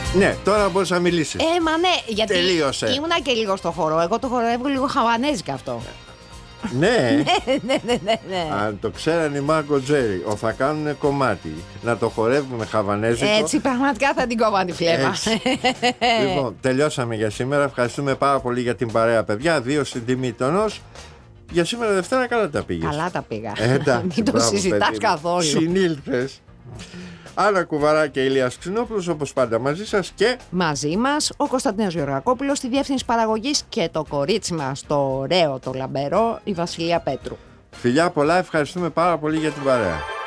Ναι, τώρα μπορείς να μιλήσεις. Μα ναι, γιατί τελείωσε. ήμουνα και λίγο στο χορό. Εγώ το χορεύω λίγο χαβανέζικα αυτό. Ναι. Ναι. Αν το ξέραν οι Μάρκο Τζέρι, θα κάνουν κομμάτι να το χορεύουμε χαβανέζικο. Έτσι πραγματικά θα την κόβαν τη φλέβα. Λοιπόν, τελειώσαμε για σήμερα. Ευχαριστούμε πάρα πολύ για την παρέα, παιδιά. 2 στην τιμή τονός. Για σήμερα Δευτέρα καλά τα πήγες. Καλά τα πήγα. Εντάξει, Μην το μπράβο, συζητάς παιδί. καθόλου. Συνήλθες. Άννα Κουβαρά και Ηλίας Ξινόπουλος, όπως πάντα μαζί σας, και μαζί μας ο Κωνσταντίνος Γεωργακόπουλος στη διεύθυνση παραγωγής και το κορίτσι μας, το ωραίο, το λαμπερό, η Βασιλεία Πέτρου. φιλιά πολλά, ευχαριστούμε πάρα πολύ για την παρέα.